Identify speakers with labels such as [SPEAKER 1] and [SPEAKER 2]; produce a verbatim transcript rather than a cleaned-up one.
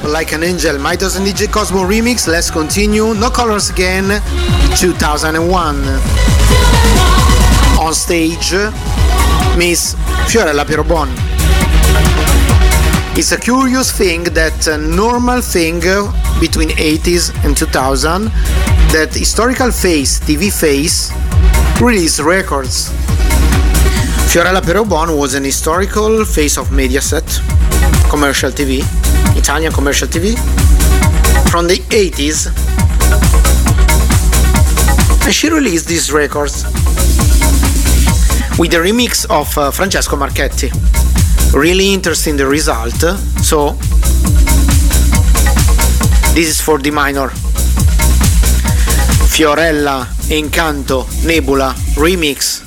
[SPEAKER 1] Like an Angel, Mythos and D J Cosmo remix. Let's continue. No Colors Again, two thousand one. On stage, Miss Fiorella Pierobon. It's a curious thing that a normal thing between eighties and two thousand that historical face, T V face, release records. Fiorella Pierobon was an historical face of Mediaset, commercial T V, Italian commercial T V, from the eighties, and she released these records with the remix of uh, Francesco Marchetti. Really interesting the result, so this is for D minor. Fiorella Encanto Nebula remix.